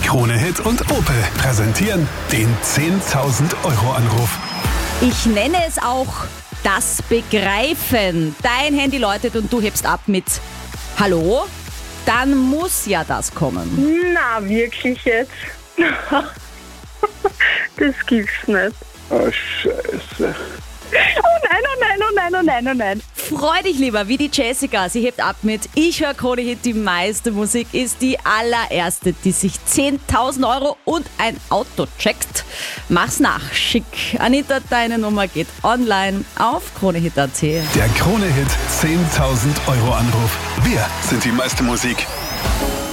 Krone Hit und Opel präsentieren den 10.000 Euro Anruf. Ich nenne es auch das Begreifen. Dein Handy läutet und du hebst ab mit Hallo? Dann muss ja das kommen. Na, wirklich jetzt? Das gibt's nicht. Oh, Scheiße. Oh nein, oh nein, oh nein, oh nein, oh nein. Freu dich lieber, wie die Jessica. Sie hebt ab mit Ich höre Krone Hit, die meiste Musik ist die allererste, die sich 10.000 Euro und ein Auto checkt. Mach's nach, schick. Anita, deine Nummer geht online auf kronehit.at. Der Krone Hit 10.000 Euro Anruf. Wir sind die meiste Musik.